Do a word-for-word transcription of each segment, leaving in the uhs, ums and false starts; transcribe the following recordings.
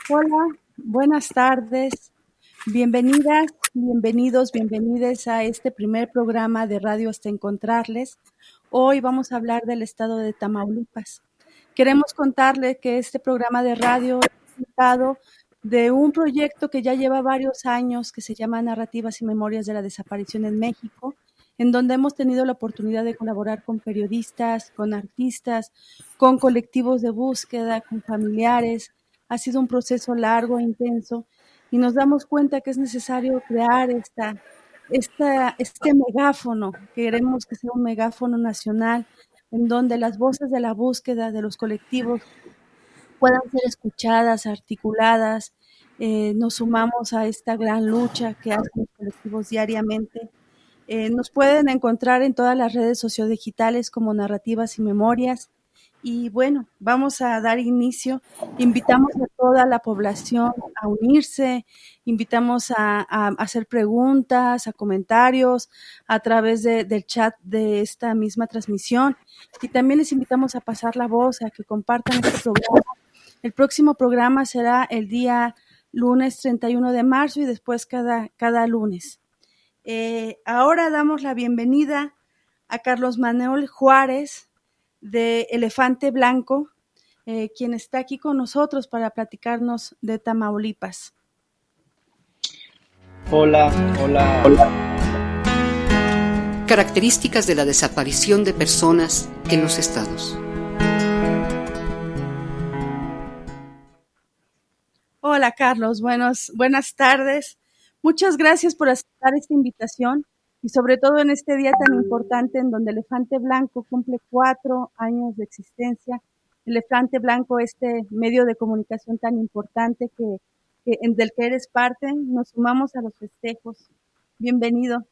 Hola, buenas tardes, bienvenidas, bienvenidos, bienvenides a este primer programa de Radio hasta encontrarles. Hoy vamos a hablar del estado de Tamaulipas. Queremos contarle que este programa de radio es resultado de un proyecto que ya lleva varios años que se llama Narrativas y Memorias de la Desaparición en México, en donde hemos tenido la oportunidad de colaborar con periodistas, con artistas, con colectivos de búsqueda, con familiares. Ha sido un proceso largo e intenso y nos damos cuenta que es necesario crear esta, esta, este megáfono. Queremos que sea un megáfono nacional en donde las voces de la búsqueda de los colectivos puedan ser escuchadas, articuladas. Eh, nos sumamos a esta gran lucha que hacen los colectivos diariamente. Eh, nos pueden encontrar en todas las redes sociodigitales como Narrativas y Memorias. Y bueno, vamos a dar inicio. Invitamos a toda la población a unirse, invitamos a, a hacer preguntas, a comentarios a través de, del chat de esta misma transmisión. Y también les invitamos a pasar la voz, a que compartan este programa. El próximo programa será el día lunes treinta y uno de marzo y después cada, cada lunes. Eh, ahora damos la bienvenida a Carlos Manuel Juárez de Elefante Blanco, eh, quien está aquí con nosotros para platicarnos de Tamaulipas. Hola, hola, hola. Características de la desaparición de personas en los estados. Hola Carlos, buenos, buenas tardes. Muchas gracias por aceptar esta invitación y sobre todo en este día tan importante en donde Elefante Blanco cumple cuatro años de existencia. Elefante Blanco, este medio de comunicación tan importante que, que del que eres parte, nos sumamos a los festejos. Bienvenido.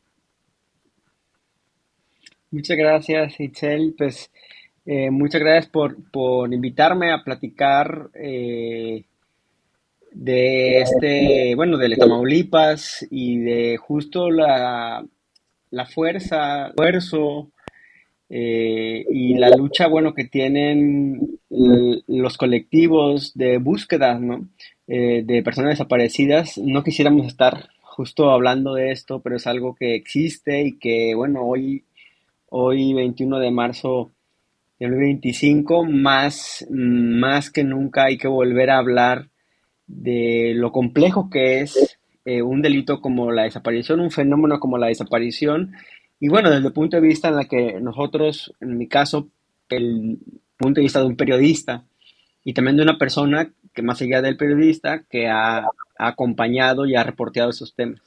Muchas gracias, Itzel. Pues eh, muchas gracias por, por invitarme a platicar eh, de este, bueno, de Tamaulipas y de justo la, la fuerza, esfuerzo eh, y la lucha, bueno, que tienen l- los colectivos de búsqueda, ¿no? Eh, de personas desaparecidas. No quisiéramos estar justo hablando de esto, pero es algo que existe y que, bueno, hoy, hoy veintiuno de marzo del dos mil veinticinco, más, más que nunca hay que volver a hablar de lo complejo que es eh, un delito como la desaparición, un fenómeno como la desaparición, y bueno, desde el punto de vista en la que nosotros, en mi caso, el punto de vista de un periodista y también de una persona que más allá del periodista, que ha, ha acompañado y ha reporteado esos temas.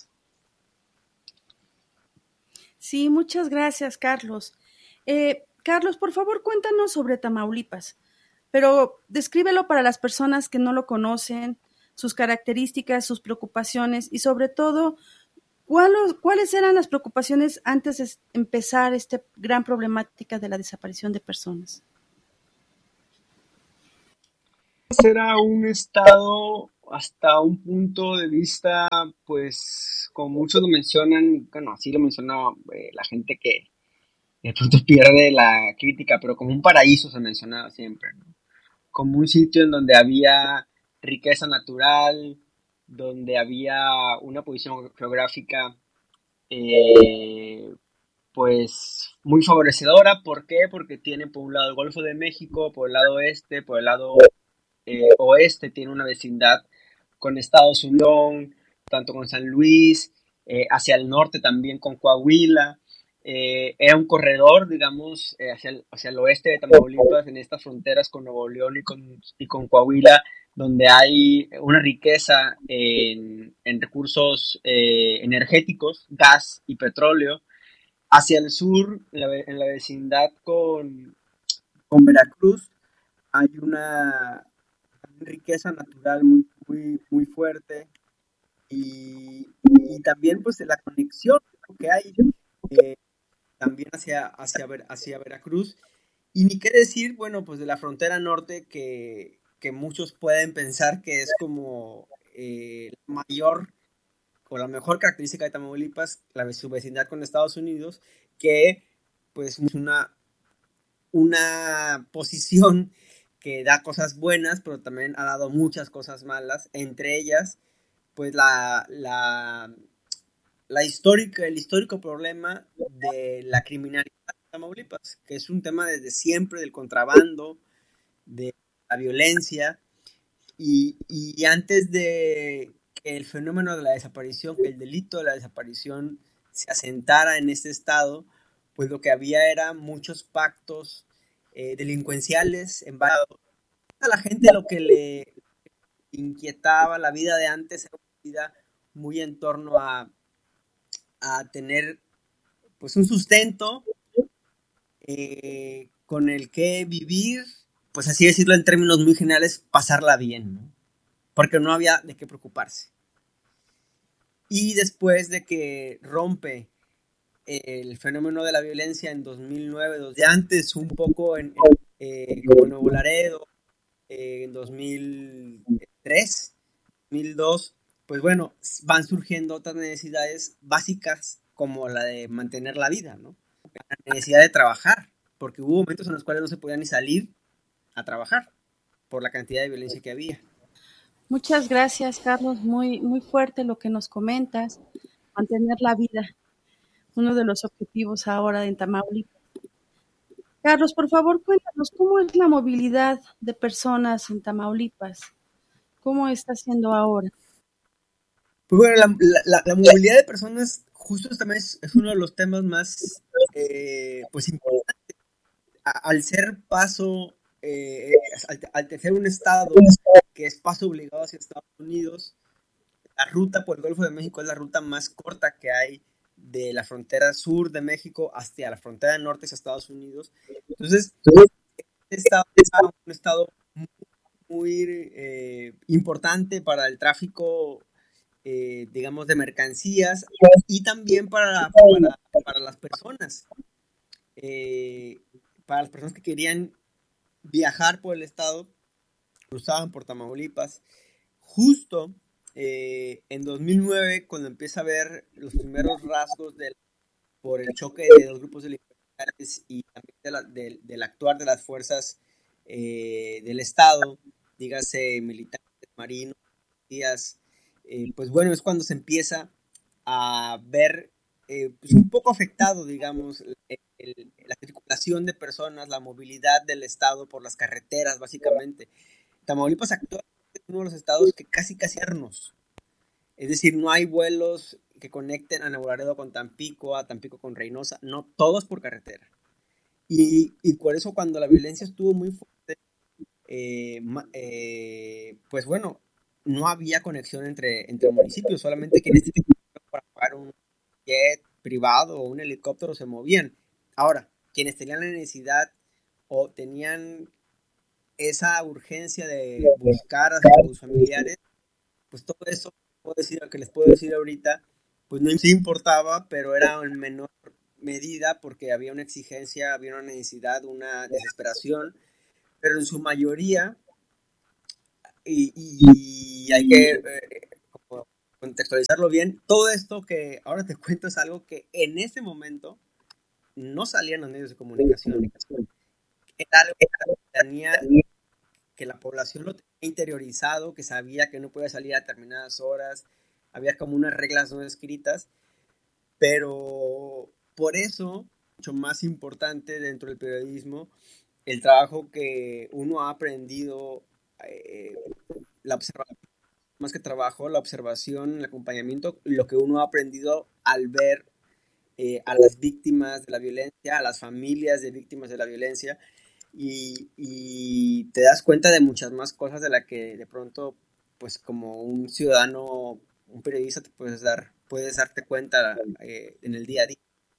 Sí, muchas gracias, Carlos. Eh, Carlos, por favor, cuéntanos sobre Tamaulipas, pero descríbelo para las personas que no lo conocen, sus características, sus preocupaciones y sobre todo, ¿cuáles, cuáles eran las preocupaciones antes de empezar esta gran problemática de la desaparición de personas? Era un estado hasta un punto de vista, pues, como muchos lo mencionan, bueno, así lo menciona eh, la gente que de pronto pierde la crítica, pero como un paraíso se mencionaba siempre, ¿no? Como un sitio en donde había riqueza natural, donde había una posición geográfica, eh, pues, muy favorecedora. ¿Por qué? Porque tiene por un lado el Golfo de México, por el lado este, por el lado eh, oeste tiene una vecindad con Estados Unidos, tanto con San Luis, eh, hacia el norte también con Coahuila. Eh, era un corredor, digamos, eh, hacia, el, hacia el oeste de Tamaulipas, en estas fronteras con Nuevo León y con, y con Coahuila, donde hay una riqueza en, en recursos eh, energéticos, gas y petróleo. Hacia el sur, en la, en la vecindad con, con Veracruz, hay una riqueza natural muy, muy, muy fuerte y, y también pues la conexión que hay eh, también hacia, hacia, Ver, hacia Veracruz. Y ni qué decir, bueno, pues de la frontera norte que, que muchos pueden pensar que es como eh, la mayor o la mejor característica de Tamaulipas, la, su vecindad con Estados Unidos, que pues una, una posición que da cosas buenas, pero también ha dado muchas cosas malas, entre ellas, pues la, la, la histórica, el histórico problema de la criminalidad en Tamaulipas, que es un tema desde siempre, del contrabando, de la violencia, y, y antes de que el fenómeno de la desaparición, que el delito de la desaparición se asentara en este estado, pues lo que había era muchos pactos eh, delincuenciales en varios. A la gente lo que le inquietaba la vida de antes era una vida muy en torno a, a tener pues un sustento eh, con el que vivir, pues así decirlo en términos muy generales, pasarla bien, ¿no? Porque no había de qué preocuparse. Y después de que rompe el fenómeno de la violencia en dos mil nueve, de antes un poco en, en eh, como Nuevo Laredo, eh, en dos mil tres, dos mil dos, pues bueno, van surgiendo otras necesidades básicas como la de mantener la vida, ¿no? La necesidad de trabajar, porque hubo momentos en los cuales no se podía ni salir a trabajar por la cantidad de violencia que había. Muchas gracias, Carlos. Muy, muy fuerte lo que nos comentas. Mantener la vida, uno de los objetivos ahora en Tamaulipas. Carlos, por favor, cuéntanos cómo es la movilidad de personas en Tamaulipas. ¿Cómo está siendo ahora? Pues bueno, la, la, la movilidad de personas justo también es, es uno de los temas más eh, pues importantes. A, al ser paso, eh, al, al ser un estado que es paso obligado hacia Estados Unidos, la ruta por el Golfo de México es la ruta más corta que hay de la frontera sur de México hasta la frontera norte hacia Estados Unidos. Entonces, este estado es un estado muy, muy eh, importante para el tráfico, eh, digamos, de mercancías y también para, para, para las personas. Eh, para las personas que querían viajar por el estado, cruzaban por Tamaulipas. Justo eh, en dos mil nueve, cuando empieza a ver los primeros rasgos del, por el choque de dos grupos delincuenciales y también de la, de, del actuar de las fuerzas eh, del Estado, dígase militares, marinos, policías, eh, pues bueno, es cuando se empieza a ver eh, pues un poco afectado, digamos, el, el, la circulación de personas, la movilidad del Estado por las carreteras, básicamente. Tamaulipas actualmente es uno de los estados que casi casi hernos. Es decir, no hay vuelos que conecten a Nuevo Laredo con Tampico, a Tampico con Reynosa, no, todos por carretera. Y, y por eso cuando la violencia estuvo muy fuerte, eh, eh, pues bueno, no había conexión entre, entre municipios, solamente quienes tenían para pagar un jet privado o un helicóptero se movían. Ahora, quienes tenían la necesidad o tenían esa urgencia de buscar a sus familiares, pues todo eso puedo decir, que les puedo decir ahorita, pues no importaba, pero era en menor medida porque había una exigencia, había una necesidad, una desesperación, pero en su mayoría, y, y hay que eh, como contextualizarlo bien, todo esto que ahora te cuento es algo que en ese momento no salía en los medios de comunicación. Era algo que tenía, que la población lo tenía interiorizado, que sabía que no podía salir a determinadas horas, había como unas reglas no escritas, pero por eso, mucho más importante dentro del periodismo, el trabajo que uno ha aprendido, eh, la observación, más que trabajo, la observación, el acompañamiento, lo que uno ha aprendido al ver eh, a las víctimas de la violencia, a las familias de víctimas de la violencia, y, y te das cuenta de muchas más cosas de las que de pronto, pues como un ciudadano, un periodista, te puedes dar, puedes darte cuenta eh, en el día a día.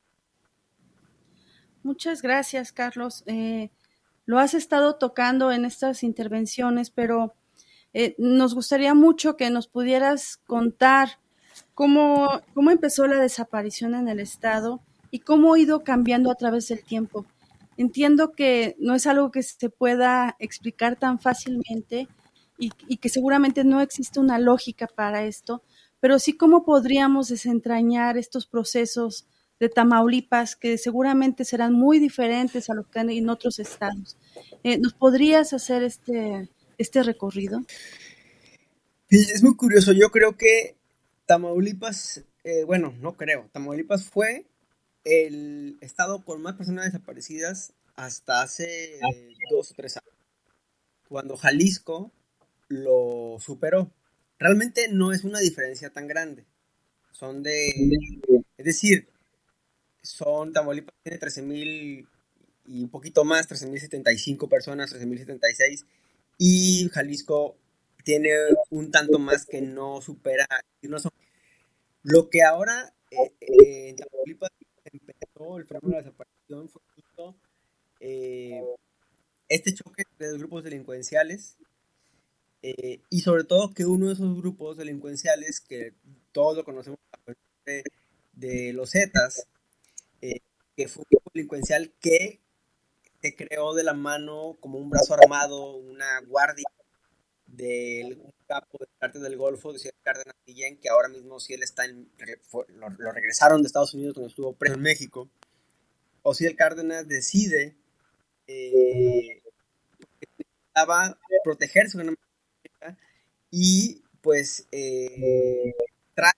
Muchas gracias, Carlos. Eh, lo has estado tocando en estas intervenciones, pero eh, nos gustaría mucho que nos pudieras contar cómo, cómo empezó la desaparición en el estado y cómo ha ido cambiando a través del tiempo. Entiendo que no es algo que se pueda explicar tan fácilmente y, y que seguramente no existe una lógica para esto, pero sí cómo podríamos desentrañar estos procesos de Tamaulipas, que seguramente serán muy diferentes a los que hay en otros estados. Eh, ¿Nos podrías hacer este, este recorrido? Sí, es muy curioso. Yo creo que Tamaulipas, eh, bueno, no creo, Tamaulipas fue el estado con más personas desaparecidas hasta hace dos o tres años, cuando Jalisco lo superó. Realmente no es una diferencia tan grande. Son de, es decir, son, Tamaulipas tiene trece mil y un poquito más, trece mil setenta y cinco personas, trece mil setenta y seis, y Jalisco tiene un tanto más que no supera, no son. Lo que ahora eh, eh, en Tamaulipas empezó el fenómeno de la desaparición fue justo eh, este choque entre los grupos delincuenciales, eh, y sobre todo que uno de esos grupos delincuenciales, que todos lo conocemos de, de los Zetas, eh, que fue un grupo delincuencial que se creó de la mano como un brazo armado, una guardia del un capo del cártel del Golfo, decía Cárdenas Guillén, que ahora mismo sí él está en, fue, lo, lo regresaron de Estados Unidos cuando estuvo preso en México. Ociel Cárdenas decide eh, protegerse de una manera y pues eh, trae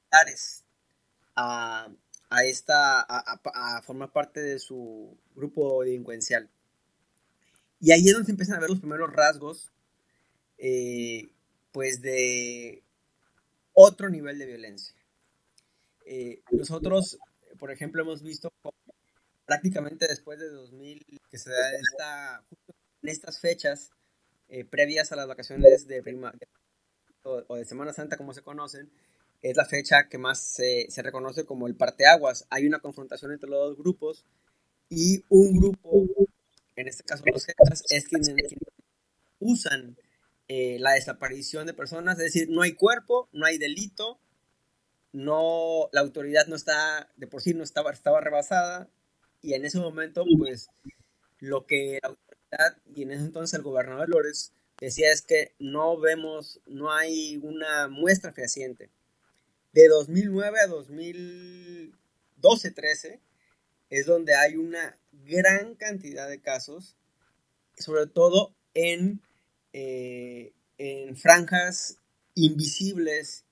a, a esta a, a, a formar parte de su grupo delincuencial. Y ahí es donde se empiezan a ver los primeros rasgos eh, pues de otro nivel de violencia. Eh, nosotros, por ejemplo, hemos visto cómo prácticamente después de dos mil, que se da esta, justo en estas fechas eh, previas a las vacaciones de prima o, o de Semana Santa, como se conocen, es la fecha que más se, se reconoce como el parteaguas. Hay una confrontación entre los dos grupos y un grupo, en este caso los Zetas, es quienes, quienes usan eh, la desaparición de personas, es decir, no hay cuerpo, no hay delito, no, la autoridad no está, de por sí no estaba, estaba rebasada, y en ese momento, pues, lo que la autoridad, y en ese entonces el gobernador Flores, decía es que no vemos, no hay una muestra fehaciente. De dos mil nueve a dos mil doce trece es donde hay una gran cantidad de casos, sobre todo en, eh, en franjas invisibles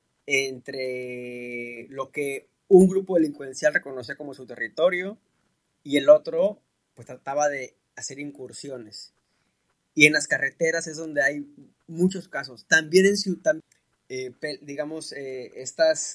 entre lo que un grupo delincuencial reconocía como su territorio y el otro pues trataba de hacer incursiones. Y en las carreteras es donde hay muchos casos. También en ciudad, eh, digamos, eh, estas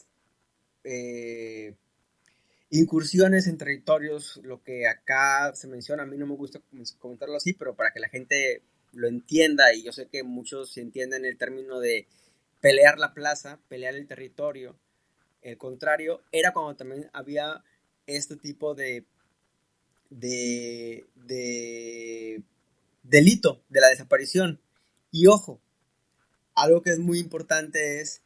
eh, incursiones en territorios, lo que acá se menciona, a mí no me gusta comentarlo así, pero para que la gente lo entienda, y yo sé que muchos entienden el término de pelear la plaza, pelear el territorio. El contrario era cuando también había este tipo de, de, de delito de la desaparición. Y ojo, algo que es muy importante es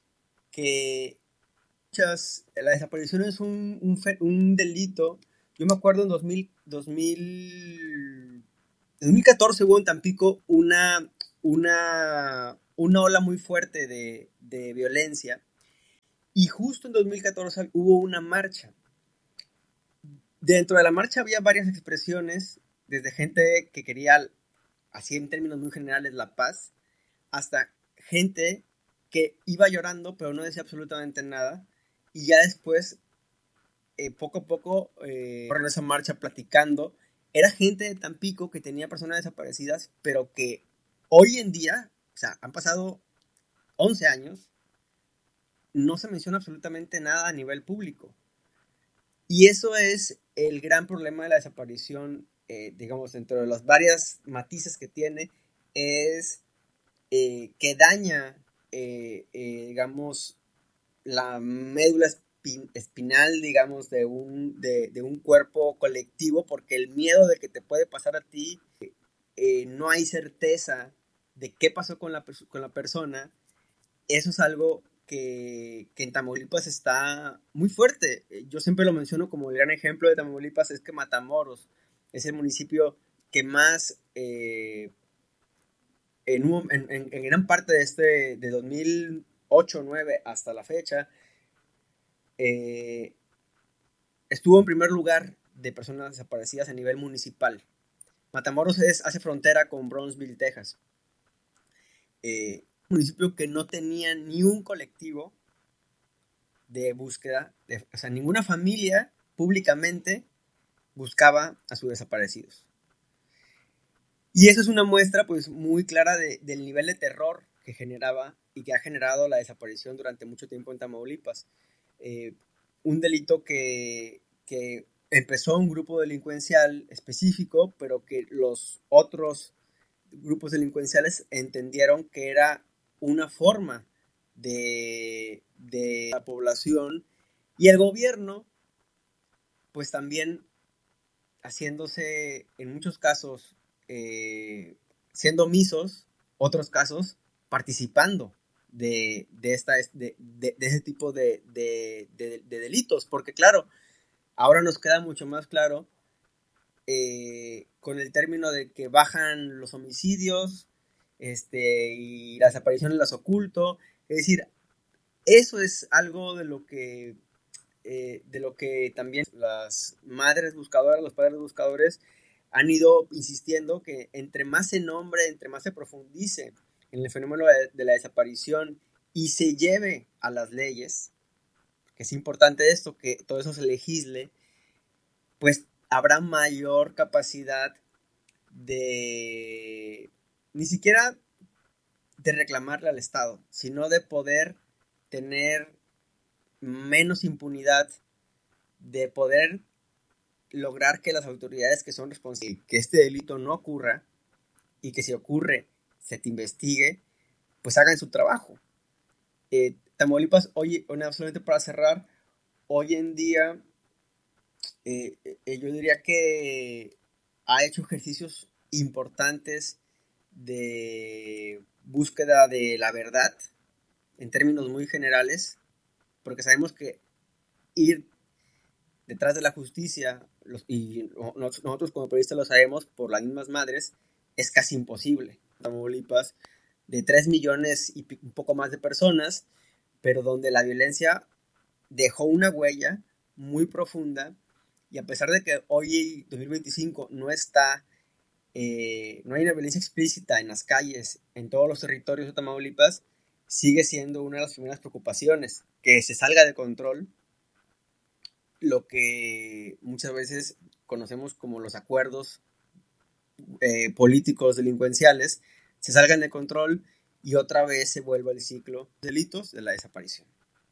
que muchas, la desaparición es un, un, un delito. Yo me acuerdo en dos mil, dos mil, dos mil catorce hubo en Tampico una, una, una ola muy fuerte de, de violencia. Y justo en dos mil catorce hubo una marcha. Dentro de la marcha había varias expresiones, desde gente que quería, así en términos muy generales, la paz, hasta gente que iba llorando, pero no decía absolutamente nada. Y ya después, eh, poco a poco, eh, en esa marcha platicando, era gente de Tampico que tenía personas desaparecidas, pero que hoy en día, o sea, han pasado once años, no se menciona absolutamente nada a nivel público. Y eso es el gran problema de la desaparición, eh, digamos, dentro de las varias matices que tiene, es eh, que daña, eh, eh, digamos, la médula espin espinal, digamos, de un, de, de un cuerpo colectivo, porque el miedo de que te puede pasar a ti, eh, no hay certeza de qué pasó con la, con la persona. Eso es algo que, que en Tamaulipas está muy fuerte. Yo siempre lo menciono como el gran ejemplo de Tamaulipas, es que Matamoros es el municipio que más, eh, en, un, en, en, en gran parte de este, de dos mil ocho nueve hasta la fecha, eh, estuvo en primer lugar de personas desaparecidas a nivel municipal. Matamoros es, hace frontera con Brownsville, Texas. Eh, un municipio que no tenía ni un colectivo de búsqueda, de, o sea, ninguna familia públicamente buscaba a sus desaparecidos. Y eso es una muestra pues muy clara de, del nivel de terror que generaba y que ha generado la desaparición durante mucho tiempo en Tamaulipas. Eh, un delito que, que empezó un grupo delincuencial específico, pero que los otros grupos delincuenciales entendieron que era una forma de, de la población, y el gobierno pues también haciéndose en muchos casos eh, siendo omisos, otros casos participando de, de, esta, de, de, de ese tipo de, de, de, de delitos, porque claro, ahora nos queda mucho más claro eh, con el término de que bajan los homicidios este, y las desapariciones las oculto. Es decir, eso es algo de lo que eh, de lo que también las madres buscadoras, los padres buscadores han ido insistiendo, que entre más se nombre, entre más se profundice en el fenómeno de, de la desaparición y se lleve a las leyes, que es importante esto, que todo eso se legisle, pues habrá mayor capacidad de, ni siquiera de reclamarle al Estado, sino de poder tener menos impunidad, de poder lograr que las autoridades que son responsables, que este delito no ocurra, y que si ocurre se te investigue, pues hagan su trabajo. Eh, Tamaulipas, hoy, solamente para cerrar, hoy en día eh, eh, yo diría que ha hecho ejercicios importantes de búsqueda de la verdad en términos muy generales, porque sabemos que ir detrás de la justicia, los, y nosotros como periodistas lo sabemos por las mismas madres, es casi imposible. Tamaulipas, de tres millones y un poco más de personas, pero donde la violencia dejó una huella muy profunda, y a pesar de que hoy, dos mil veinticinco, no está, eh, no hay una violencia explícita en las calles, en todos los territorios de Tamaulipas, sigue siendo una de las primeras preocupaciones, que se salga de control lo que muchas veces conocemos como los acuerdos eh, políticos delincuenciales, se salgan de control y otra vez se vuelva el ciclo de delitos de la desaparición.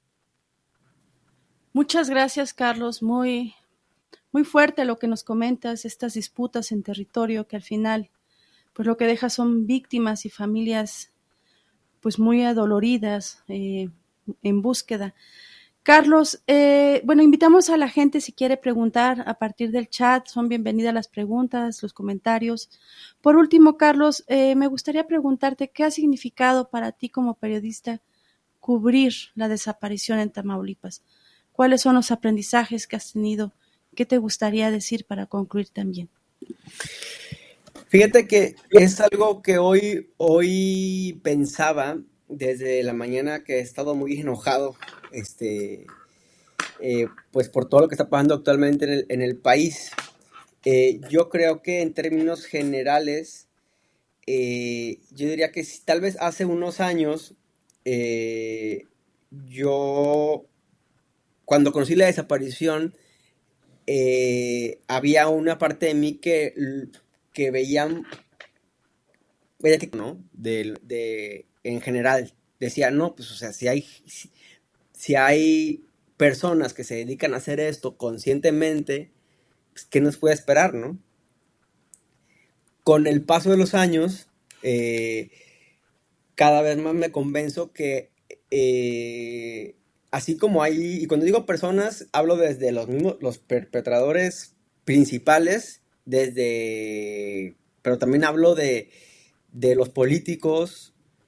Muchas gracias, Carlos. Muy, muy fuerte lo que nos comentas, estas disputas en territorio que al final, pues lo que deja son víctimas y familias pues muy adoloridas eh, en búsqueda. Carlos, eh, bueno, invitamos a la gente si quiere preguntar a partir del chat, son bienvenidas las preguntas, los comentarios. Por último, Carlos, eh, me gustaría preguntarte qué ha significado para ti como periodista cubrir la desaparición en Tamaulipas. ¿Cuáles son los aprendizajes que has tenido? ¿Qué te gustaría decir para concluir también? Fíjate que es algo que hoy, hoy pensaba desde la mañana, que he estado muy enojado, este, eh, pues por todo lo que está pasando actualmente en el, en el país. Eh, yo creo que en términos generales, eh, yo diría que si tal vez hace unos años, eh, yo, cuando conocí la desaparición, eh, había una parte de mí que, que veía, veía que, ¿no? De, de, en general, decía, no, pues, o sea, si hay, si, si hay personas que se dedican a hacer esto conscientemente, pues, ¿qué nos puede esperar, no? Con el paso de los años, eh, cada vez más me convenzo que eh, así como hay, y cuando digo personas, hablo desde los mismos, los perpetradores principales, desde, pero también hablo de, de los políticos,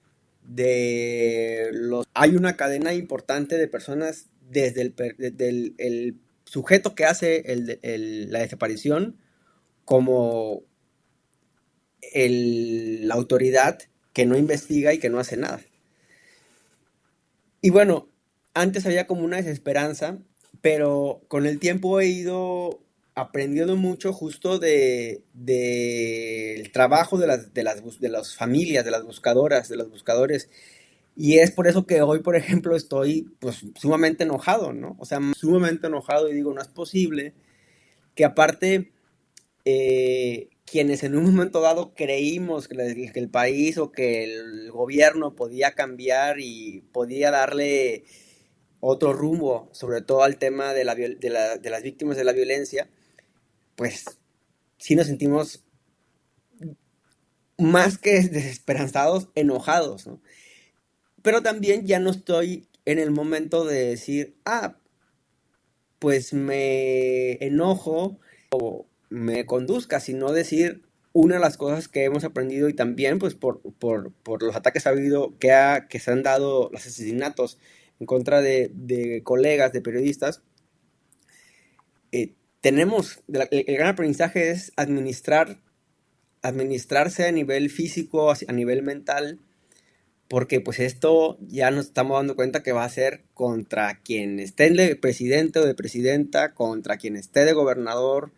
de los, hay una cadena importante de personas desde el, desde el, el sujeto que hace el, el, la desaparición, como el, la autoridad que no investiga y que no hace nada. Y bueno, antes había como una desesperanza pero con el tiempo he ido aprendiendo mucho justo de, de el trabajo de las, de, las, de las familias, de las buscadoras, de los buscadores. Y es por eso que hoy, por ejemplo, estoy pues sumamente enojado, ¿no? O sea, sumamente enojado y digo, no es posible que aparte eh, quienes en un momento dado creímos que, la, que el país o que el gobierno podía cambiar y podía darle otro rumbo, sobre todo al tema de, la, de, la, de las víctimas de la violencia, pues sí nos sentimos más que desesperanzados, enojados, ¿no? Pero también ya no estoy en el momento de decir, ah, pues me enojo o me conduzca, sino decir una de las cosas que hemos aprendido y también pues por, por, por los ataques ha habido, que, ha, que se han dado, los asesinatos en contra de, de colegas, de periodistas, eh, tenemos, el, el gran aprendizaje es administrar, administrarse a nivel físico, a nivel mental, porque pues esto ya nos estamos dando cuenta que va a ser contra quien esté de presidente o de presidenta, contra quien esté de gobernador,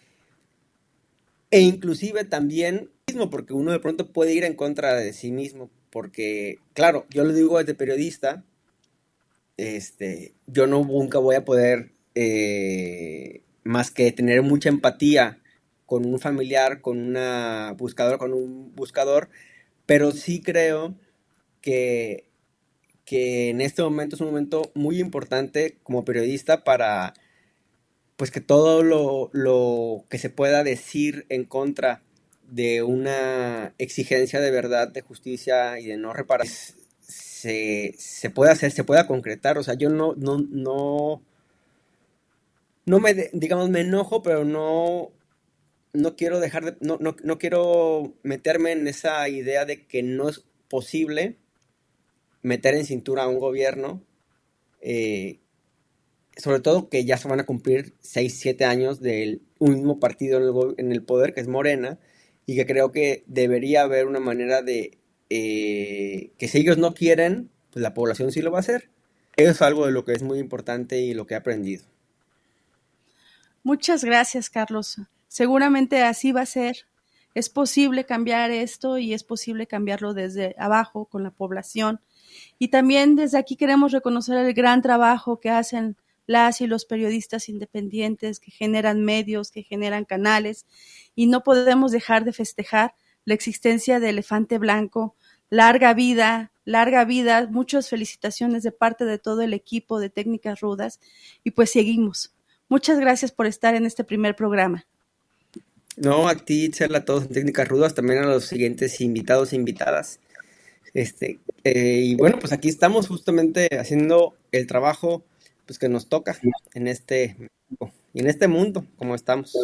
e inclusive también mismo, porque uno de pronto puede ir en contra de sí mismo, porque claro, yo lo digo desde periodista, este, yo no nunca voy a poder eh, más que tener mucha empatía con un familiar, con una buscadora, con un buscador, pero sí creo que, que en este momento es un momento muy importante como periodista para pues que todo lo, lo que se pueda decir en contra de una exigencia de verdad, de justicia y de no reparación se, se pueda hacer, se pueda concretar. O sea, yo no, no, no, no me, digamos, me enojo, pero no, no quiero dejar de, no, no, no quiero meterme en esa idea de que no es posible meter en cintura a un gobierno, eh, sobre todo que ya se van a cumplir seis, siete años del mismo partido en el, en el poder, que es Morena, y que creo que debería haber una manera de eh, que si ellos no quieren, pues la población sí lo va a hacer. Eso es algo de lo que es muy importante y lo que he aprendido. Muchas gracias, Carlos. Seguramente así va a ser. Es posible cambiar esto y es posible cambiarlo desde abajo con la población. Y también desde aquí queremos reconocer el gran trabajo que hacen las y los periodistas independientes que generan medios, que generan canales, y no podemos dejar de festejar la existencia de Elefante Blanco. Larga vida, larga vida, muchas felicitaciones de parte de todo el equipo de Técnicas Rudas, y pues seguimos. Muchas gracias por estar en este primer programa. No, a ti, Itzel, a todos en Técnicas Rudas, también a los siguientes invitados e invitadas. Este, eh, y bueno, pues aquí estamos justamente haciendo el trabajo pues que nos toca en este y en este mundo como estamos.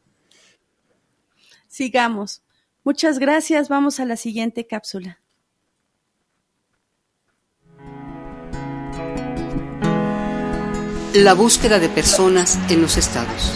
Sigamos. Muchas gracias. Vamos a la siguiente cápsula. La búsqueda de personas en los estados.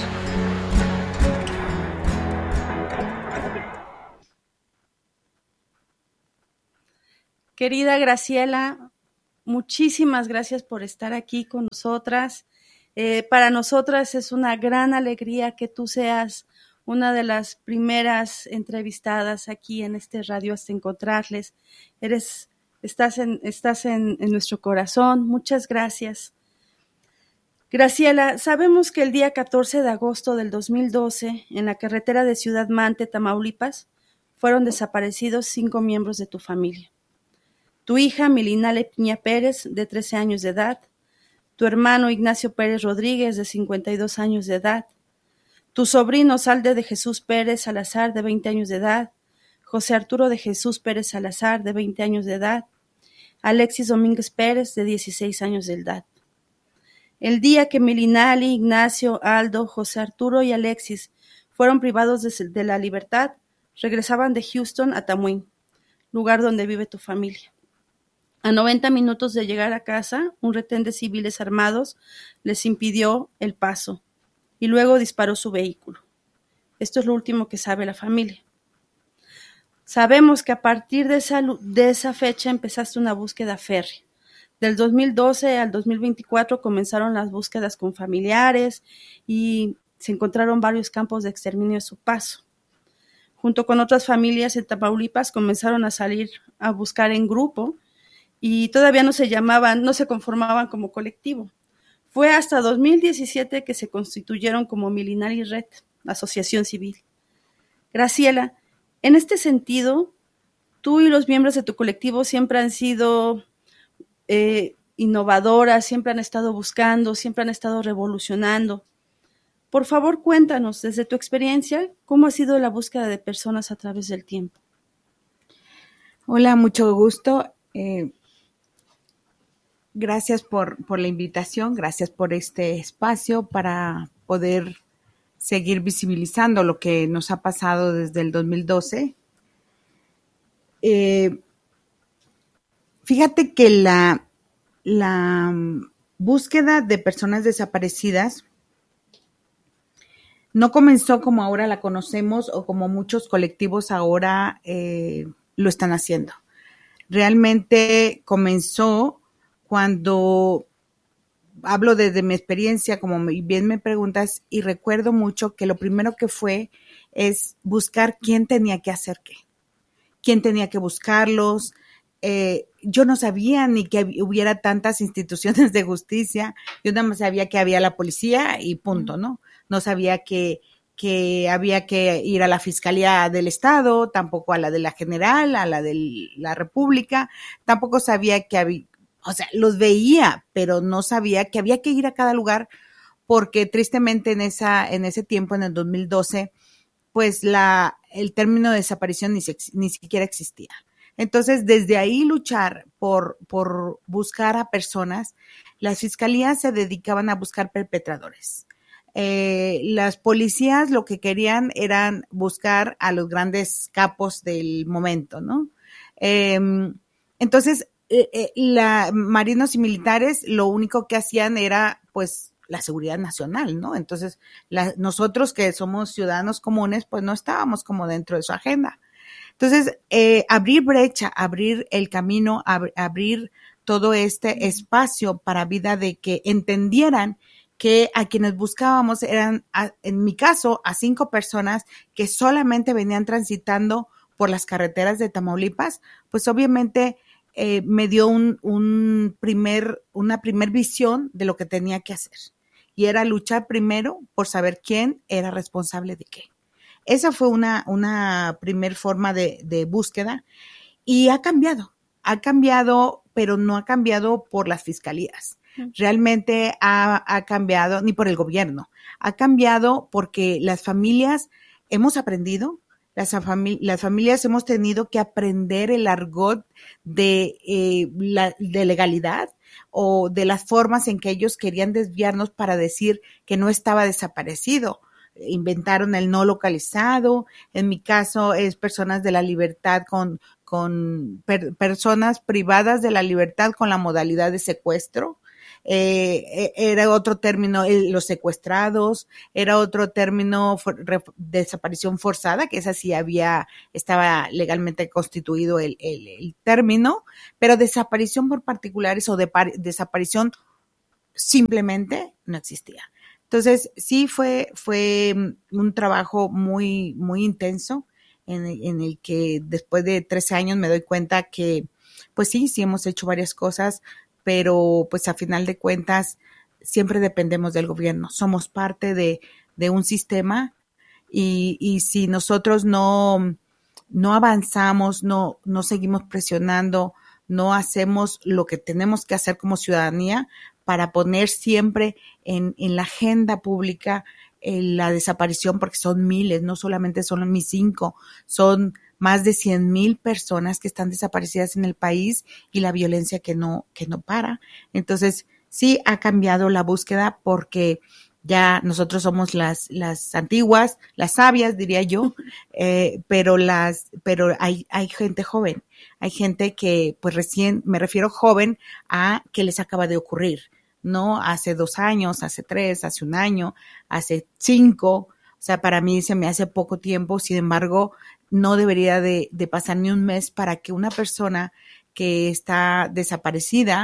Querida Graciela, muchísimas gracias por estar aquí con nosotras. Eh, para nosotras es una gran alegría que tú seas una de las primeras entrevistadas aquí en este radio hasta encontrarles. Eres, estás en, estás en, en nuestro corazón. Muchas gracias. Graciela, sabemos que el día catorce de agosto del dos mil doce, en la carretera de Ciudad Mante, Tamaulipas, fueron desaparecidos cinco miembros de tu familia. Tu hija Milinale Piña Pérez, de trece años de edad, tu hermano Ignacio Pérez Rodríguez, de cincuenta y dos años de edad, tu sobrino Salde de Jesús Pérez Salazar, de veinte años de edad, José Arturo de Jesús Pérez Salazar, de veinte años de edad, Alexis Domínguez Pérez, de dieciséis años de edad. El día que Milinali, Ignacio, Aldo, José Arturo y Alexis fueron privados de, de la libertad, regresaban de Houston a Tamuín, lugar donde vive tu familia. A noventa minutos de llegar a casa, un retén de civiles armados les impidió el paso y luego disparó su vehículo. Esto es lo último que sabe la familia. Sabemos que a partir de esa, de esa fecha empezaste una búsqueda férrea. Del dos mil doce al dos mil veinticuatro comenzaron las búsquedas con familiares y se encontraron varios campos de exterminio a su paso. Junto con otras familias en Tamaulipas comenzaron a salir a buscar en grupo y todavía no se llamaban, no se conformaban como colectivo. Fue hasta dos mil diecisiete que se constituyeron como Milinari Red, asociación civil. Graciela, en este sentido, tú y los miembros de tu colectivo siempre han sido eh, innovadoras, siempre han estado buscando, siempre han estado revolucionando. Por favor, cuéntanos, desde tu experiencia, ¿cómo ha sido la búsqueda de personas a través del tiempo? Hola, mucho gusto. Eh, gracias por, por la invitación, gracias por este espacio para poder seguir visibilizando lo que nos ha pasado desde el dos mil doce. Eh, fíjate que la, la búsqueda de personas desaparecidas no comenzó como ahora la conocemos o como muchos colectivos ahora eh, lo están haciendo. Realmente comenzó cuando hablo desde mi experiencia, como bien me preguntas, y recuerdo mucho que lo primero que fue es buscar quién tenía que hacer qué, quién tenía que buscarlos. Eh, yo no sabía ni que hubiera tantas instituciones de justicia, yo nada más sabía que había la policía y punto, ¿no? No sabía que, que había que ir a la Fiscalía del Estado, tampoco a la de la General, a la de la República, tampoco sabía que había, o sea, los veía, pero no sabía que había que ir a cada lugar, porque tristemente en esa, en ese tiempo, en el dos mil doce, pues la, el término de desaparición ni, ni siquiera existía. Entonces, desde ahí luchar por, por buscar a personas, las fiscalías se dedicaban a buscar perpetradores. Eh, las policías lo que querían eran buscar a los grandes capos del momento, ¿no? Eh, entonces, eh, eh, la, marinos y militares lo único que hacían era, pues, la seguridad nacional, ¿no? Entonces, la, nosotros que somos ciudadanos comunes, pues no estábamos como dentro de su agenda. Entonces, eh, abrir brecha, abrir el camino, ab- abrir todo este espacio para vida de que entendieran que a quienes buscábamos eran, a, en mi caso, a cinco personas que solamente venían transitando por las carreteras de Tamaulipas, pues obviamente eh, me dio un, un primer, una primer visión de lo que tenía que hacer. Y era luchar primero por saber quién era responsable de qué. Esa fue una, una primer forma de, de búsqueda y ha cambiado, ha cambiado, pero no ha cambiado por las fiscalías. Realmente ha, ha cambiado, ni por el gobierno, ha cambiado porque las familias hemos aprendido, las, fami- las familias hemos tenido que aprender el argot de, eh, la, de legalidad o de las formas en que ellos querían desviarnos para decir que no estaba desaparecido. Inventaron el no localizado, en mi caso es personas de la libertad con, con per, personas privadas de la libertad con la modalidad de secuestro. Eh, era otro término, eh, los secuestrados, era otro término, for, re, desaparición forzada, que esa sí había, estaba legalmente constituido el, el, el término, pero desaparición por particulares o de par, desaparición simplemente no existía. Entonces, sí fue, fue un trabajo muy, muy intenso en, en el que después de trece años me doy cuenta que, pues sí, sí hemos hecho varias cosas, pero pues a final de cuentas siempre dependemos del gobierno. Somos parte de, de un sistema y, y si nosotros no, no avanzamos, no, no seguimos presionando, no hacemos lo que tenemos que hacer como ciudadanía para poner siempre en, en la agenda pública eh, la desaparición, porque son miles, no solamente son mis cinco, son más de cien mil personas que están desaparecidas en el país y la violencia que no, que no para. Entonces, sí ha cambiado la búsqueda porque ya nosotros somos las, las antiguas, las sabias, diría yo, eh, pero las, pero hay, hay gente joven, hay gente que, pues recién, me refiero joven a que les acaba de ocurrir, ¿no? Hace dos años, hace tres, hace un año, hace cinco, o sea, para mí se me hace poco tiempo, sin embargo, no debería de, de pasar ni un mes para que una persona que está desaparecida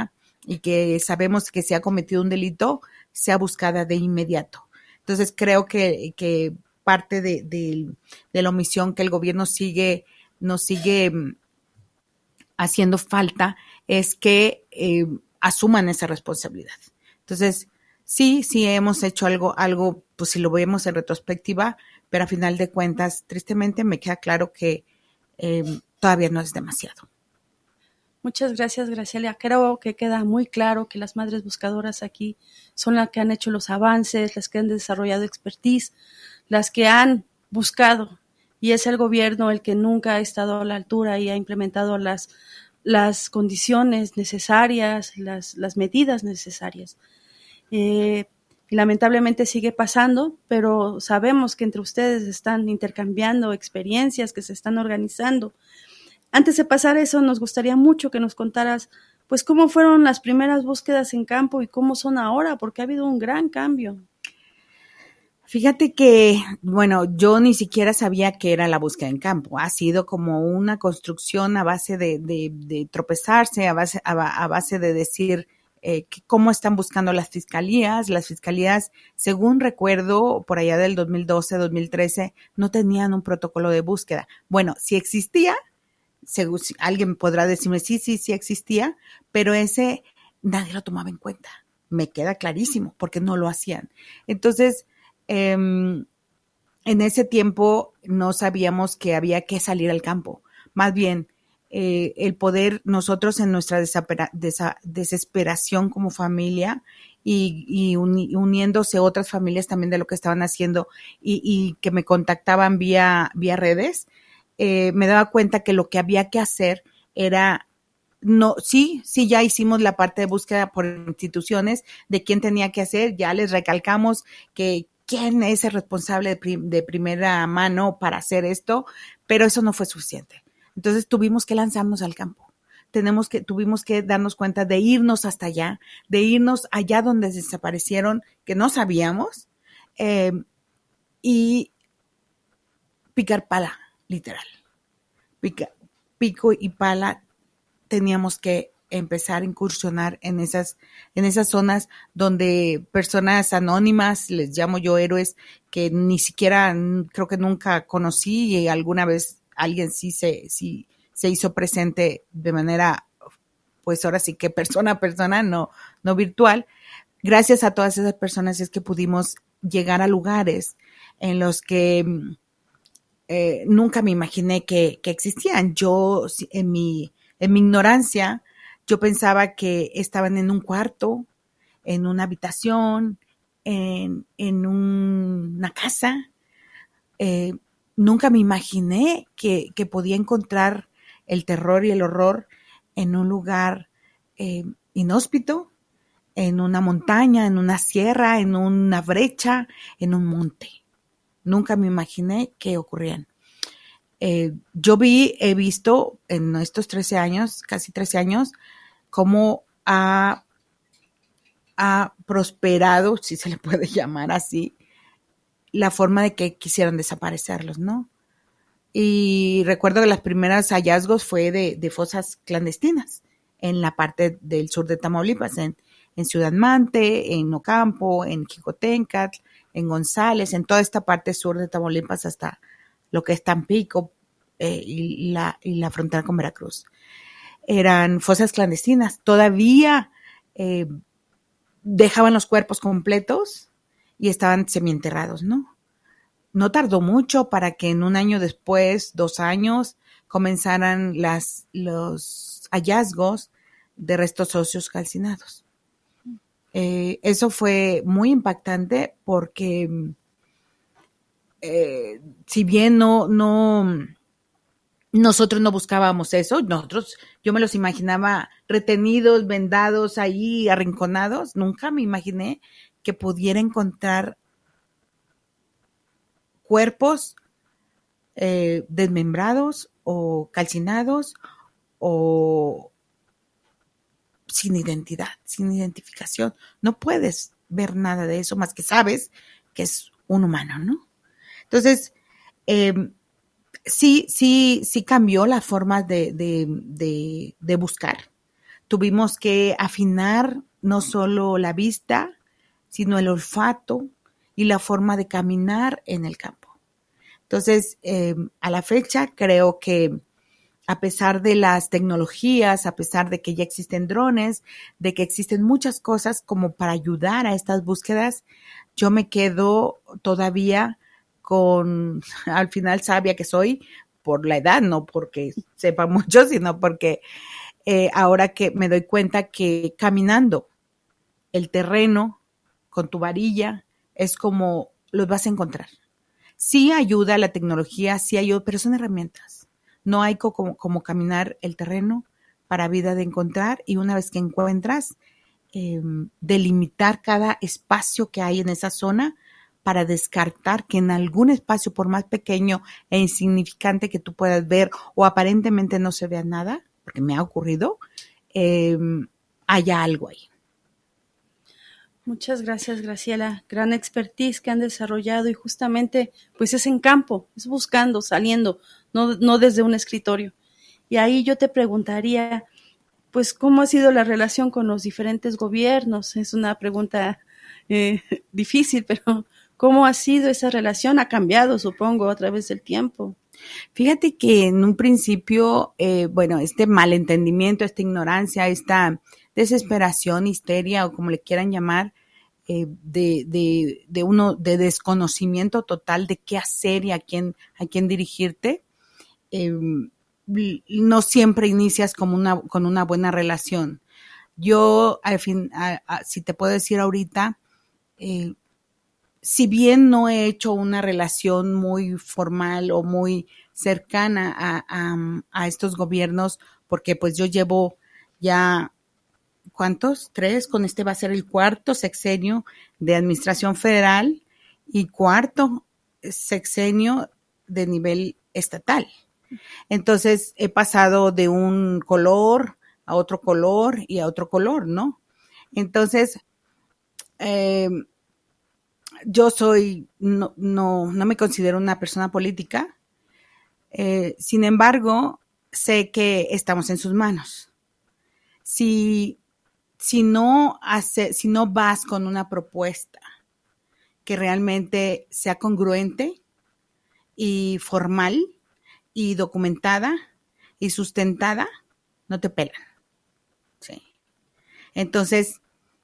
y que sabemos que se ha cometido un delito, sea buscada de inmediato. Entonces creo que, que parte de, de, de la omisión que el gobierno sigue, nos sigue haciendo falta es que eh, asuman esa responsabilidad. Entonces, sí, sí hemos hecho algo, algo, pues si lo vemos en retrospectiva, pero a final de cuentas, tristemente me queda claro que eh, todavía no es demasiado. Muchas gracias, Graciela. Creo que queda muy claro que las madres buscadoras aquí son las que han hecho los avances, las que han desarrollado expertise, las que han buscado, y es el gobierno el que nunca ha estado a la altura y ha implementado las, las condiciones necesarias, las, las medidas necesarias. Eh, y lamentablemente sigue pasando, pero sabemos que entre ustedes están intercambiando experiencias, que se están organizando. Antes de pasar eso, nos gustaría mucho que nos contaras, pues, cómo fueron las primeras búsquedas en campo y cómo son ahora, porque ha habido un gran cambio. Fíjate que, bueno, yo ni siquiera sabía qué era la búsqueda en campo. Ha sido como una construcción a base de, de, de tropezarse, a base, a, a base de decir eh, que cómo están buscando las fiscalías. Las fiscalías, según recuerdo, por allá del dos mil doce, dos mil trece, no tenían un protocolo de búsqueda. Bueno, si existía, según, alguien podrá decirme, sí, sí, sí existía, pero ese nadie lo tomaba en cuenta. Me queda clarísimo, porque no lo hacían. Entonces, eh, en ese tiempo no sabíamos que había que salir al campo. Más bien, eh, el poder, nosotros en nuestra desapera, desa, desesperación como familia y, y uni, uniéndose otras familias también de lo que estaban haciendo y, y que me contactaban vía, vía redes, Eh, me daba cuenta que lo que había que hacer era, no, sí, sí ya hicimos la parte de búsqueda por instituciones de quién tenía que hacer, ya les recalcamos que quién es el responsable de, prim, de primera mano para hacer esto, pero eso no fue suficiente. Entonces tuvimos que lanzarnos al campo. Tenemos que, tuvimos que darnos cuenta de irnos hasta allá, de irnos allá donde desaparecieron, que no sabíamos, eh, y picar pala. Literal. Pica, pico y pala, teníamos que empezar a incursionar en esas, en esas zonas donde personas anónimas, les llamo yo héroes, que ni siquiera creo que nunca conocí y alguna vez alguien sí se, sí se hizo presente de manera, pues ahora sí que persona a persona, no, no virtual. Gracias a todas esas personas es que pudimos llegar a lugares en los que Eh, nunca me imaginé que, que existían. Yo, en mi, en mi ignorancia, yo pensaba que estaban en un cuarto, en una habitación, en, en un, una casa. Eh, nunca me imaginé que, que podía encontrar el terror y el horror en un lugar eh, inhóspito, en una montaña, en una sierra, en una brecha, en un monte. Nunca me imaginé que ocurrían. Eh, yo vi, he visto en estos trece años, casi trece años, cómo ha, ha prosperado, si se le puede llamar así, la forma de que quisieran desaparecerlos, ¿no? Y recuerdo que los primeros hallazgos fue de, de fosas clandestinas en la parte del sur de Tamaulipas, en, en Ciudad Mante, en Ocampo, en Jicotencatl, en González, en toda esta parte sur de Tamaulipas hasta lo que es Tampico eh, y, la, y la frontera con Veracruz. Eran fosas clandestinas. Todavía eh, dejaban los cuerpos completos y estaban semienterrados, ¿no? No tardó mucho para que en un año después, dos años, comenzaran las, los hallazgos de restos óseos calcinados. Eh, eso fue muy impactante porque eh, si bien no, no, nosotros no buscábamos eso, nosotros, yo me los imaginaba retenidos, vendados ahí, arrinconados, nunca me imaginé que pudiera encontrar cuerpos eh, desmembrados o calcinados o sin identidad, sin identificación. No puedes ver nada de eso más que sabes que es un humano, ¿no? Entonces, eh, sí, sí, sí cambió la forma de, de, de, de buscar. tuvimos que afinar no solo la vista, sino el olfato y la forma de caminar en el campo. Entonces, eh, a la fecha creo que a pesar de las tecnologías, a pesar de que ya existen drones, de que existen muchas cosas como para ayudar a estas búsquedas, yo me quedo todavía con, al final sabia que soy, por la edad, no porque sepa mucho, sino porque eh, ahora que me doy cuenta que caminando el terreno con tu varilla es como los vas a encontrar. Sí ayuda la tecnología, sí ayuda, pero son herramientas. No hay como, como caminar el terreno para vida de encontrar, y una vez que encuentras, eh, delimitar cada espacio que hay en esa zona para descartar que en algún espacio, por más pequeño e insignificante que tú puedas ver o aparentemente no se vea nada, porque me ha ocurrido, eh, haya algo ahí. Muchas gracias, Graciela. Gran expertise que han desarrollado, y justamente pues es en campo, es buscando, saliendo, no, no desde un escritorio. Y ahí yo te preguntaría, pues, ¿cómo ha sido la relación con los diferentes gobiernos? Es una pregunta eh, difícil, pero ¿cómo ha sido esa relación? Ha cambiado, supongo, a través del tiempo. Fíjate que en un principio, eh, bueno, este malentendimiento, esta ignorancia, esta desesperación, histeria o como le quieran llamar, eh, de, de, de uno, de desconocimiento total de qué hacer y a quién, a quién dirigirte, eh, no siempre inicias como una, con una buena relación. Yo, al fin, a, a, si te puedo decir ahorita, eh, si bien no he hecho una relación muy formal o muy cercana a, a, a estos gobiernos, porque pues yo llevo ya, ¿cuántos? Tres, con este va a ser el cuarto sexenio de administración federal y cuarto sexenio de nivel estatal. Entonces he pasado de un color a otro color y a otro color, ¿no? Entonces, eh, yo soy, no, no, no me considero una persona política, eh, sin embargo, sé que estamos en sus manos. Si, si no hace, si no vas con una propuesta que realmente sea congruente y formal y documentada y sustentada, no te pelan. Sí. Entonces,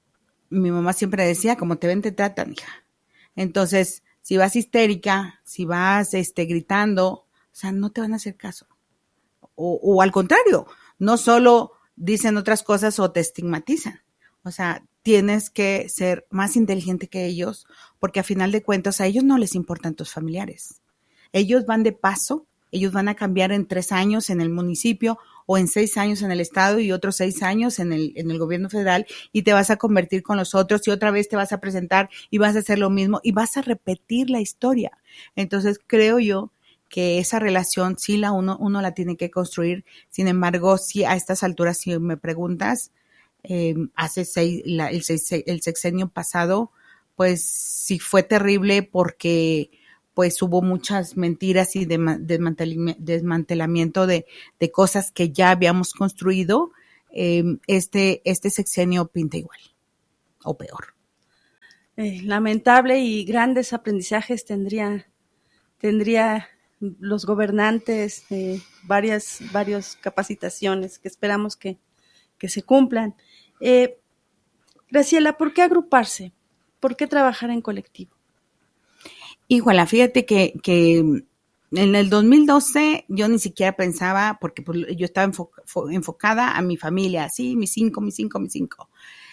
mi mamá siempre decía, como te ven, te tratan, hija. Entonces, si vas histérica, si vas este, gritando, o sea, no te van a hacer caso. O, o al contrario, no solo dicen otras cosas o te estigmatizan. O sea, tienes que ser más inteligente que ellos, porque a final de cuentas a ellos no les importan tus familiares. Ellos van de paso, ellos van a cambiar en tres años en el municipio o en seis años en el estado y otros seis años en el, en el gobierno federal, y te vas a convertir con los otros y otra vez te vas a presentar y vas a hacer lo mismo y vas a repetir la historia. Entonces creo yo que esa relación sí la uno, uno la tiene que construir. Sin embargo, sí a estas alturas, si me preguntas, eh, hace seis, la, el, seis, el sexenio pasado, pues sí fue terrible porque pues hubo muchas mentiras y desmantelamiento de, de cosas que ya habíamos construido. Eh, este, este sexenio pinta igual o peor. Eh, lamentable, y grandes aprendizajes tendría, tendría los gobernantes, eh, varias, varias capacitaciones que esperamos que, que se cumplan. Eh, Graciela, ¿por qué agruparse? ¿Por qué trabajar en colectivo? Igual, fíjate que, que en el dos mil doce yo ni siquiera pensaba, porque pues, yo estaba enfoc- enfocada a mi familia, sí, mis cinco, mis cinco, mis cinco.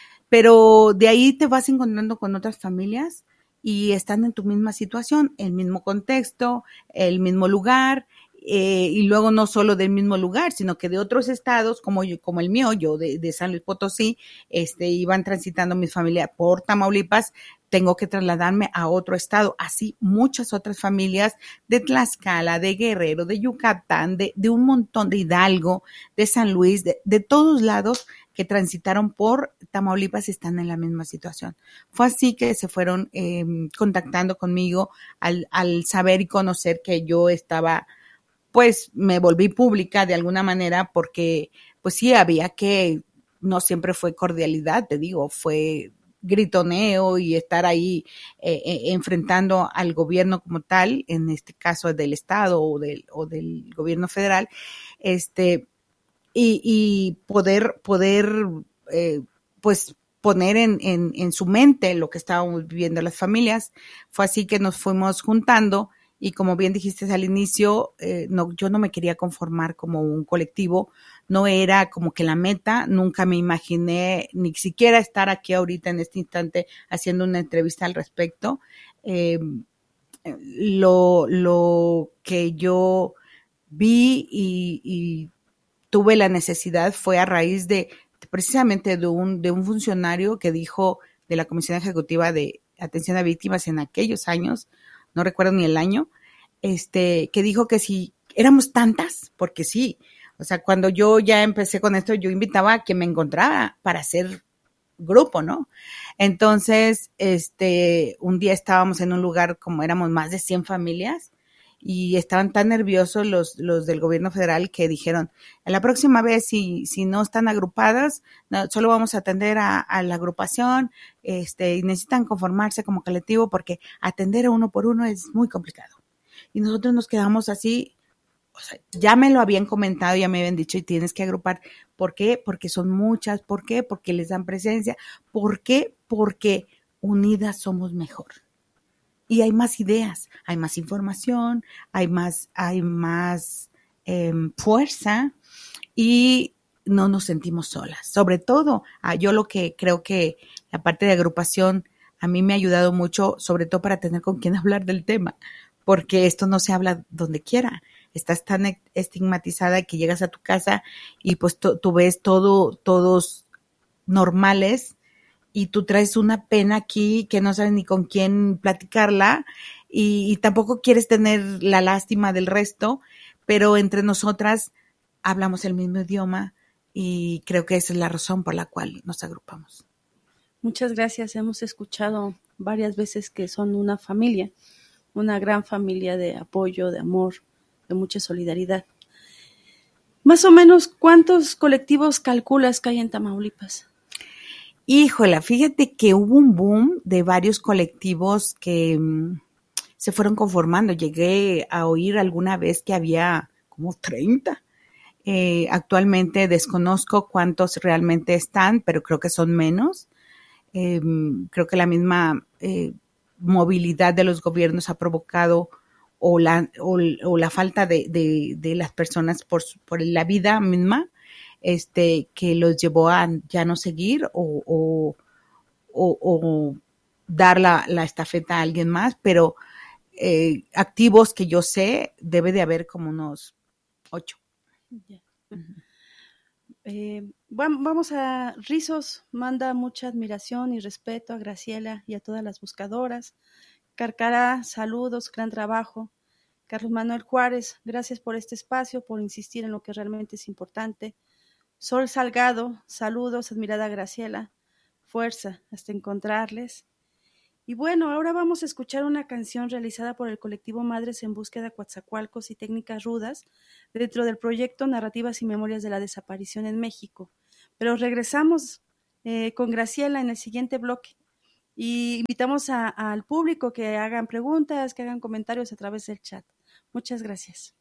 Pero de ahí te vas encontrando con otras familias y están en tu misma situación, el mismo contexto, el mismo lugar, eh, y luego no solo del mismo lugar, sino que de otros estados, como yo, como el mío, yo de, de San Luis Potosí, este, iban transitando mi familia por Tamaulipas, tengo que trasladarme a otro estado. Así muchas otras familias de Tlaxcala, de Guerrero, de Yucatán, de, de un montón de Hidalgo, de San Luis, de, de todos lados que transitaron por Tamaulipas están en la misma situación. Fue así que se fueron eh, contactando conmigo al, al saber y conocer que yo estaba, pues me volví pública de alguna manera porque pues sí había que no siempre fue cordialidad, te digo, fue gritoneo y estar ahí eh, eh, enfrentando al gobierno como tal, en este caso del Estado o del, o del gobierno federal, este, y, y poder, poder eh, pues poner en, en, en su mente lo que estábamos viviendo las familias. Fue así que nos fuimos juntando. Y como bien dijiste al inicio, eh, no, yo no me quería conformar como un colectivo, no era como que la meta, nunca me imaginé ni siquiera estar aquí ahorita en este instante haciendo una entrevista al respecto. Eh, lo, lo que yo vi y, y tuve la necesidad fue a raíz de precisamente de un, de un funcionario que dijo de la Comisión Ejecutiva de Atención a Víctimas en aquellos años, no recuerdo ni el año, este, que dijo que si éramos tantas, porque sí, o sea, cuando yo ya empecé con esto, yo invitaba a quien me encontrara para hacer grupo, ¿no? Entonces, este, un día estábamos en un lugar como éramos más de cien familias y estaban tan nerviosos los, los del gobierno federal que dijeron, la próxima vez si, si no están agrupadas, no, solo vamos a atender a, a la agrupación, este, y necesitan conformarse como colectivo porque atender a uno por uno es muy complicado. Y nosotros nos quedamos así, o sea, ya me lo habían comentado, ya me habían dicho y tienes que agrupar. ¿Por qué? Porque son muchas. ¿Por qué? Porque les dan presencia. ¿Por qué? Porque unidas somos mejor. Y hay más ideas, hay más información, hay más, hay más eh, fuerza y no nos sentimos solas. Sobre todo, ah, yo lo que creo que la parte de agrupación a mí me ha ayudado mucho, sobre todo para tener con quién hablar del tema, porque esto no se habla donde quiera. Estás tan estigmatizada que llegas a tu casa y pues tú, tú ves todo, todos normales, y tú traes una pena aquí que no sabes ni con quién platicarla y, y tampoco quieres tener la lástima del resto, pero entre nosotras hablamos el mismo idioma y creo que esa es la razón por la cual nos agrupamos. Muchas gracias. Hemos escuchado varias veces que son una familia, una gran familia de apoyo, de amor, de mucha solidaridad. Más o menos, ¿cuántos colectivos calculas que hay en Tamaulipas? Híjola, fíjate que hubo un boom de varios colectivos que um, se fueron conformando. Llegué a oír alguna vez que había como treinta. Eh, actualmente desconozco cuántos realmente están, pero creo que son menos. Eh, creo que la misma eh, movilidad de los gobiernos ha provocado o la, o, o la falta de, de, de las personas por, por la vida misma, este, que los llevó a ya no seguir o, o, o, o dar la, la estafeta a alguien más, pero eh, activos que yo sé, debe de haber como unos ocho. Yeah. Uh-huh. Eh, bueno, vamos a Rizos, manda mucha admiración y respeto a Graciela y a todas las buscadoras. Carcará, saludos, gran trabajo. Carlos Manuel Juárez, gracias por este espacio, por insistir en lo que realmente es importante. Sol Salgado, saludos, admirada Graciela, fuerza hasta encontrarles. Y bueno, ahora vamos a escuchar una canción realizada por el colectivo Madres en Búsqueda Coatzacoalcos y Técnicas Rudas dentro del proyecto Narrativas y Memorias de la Desaparición en México. Pero regresamos eh, con Graciela en el siguiente bloque y invitamos a, al público que hagan preguntas, que hagan comentarios a través del chat. Muchas gracias.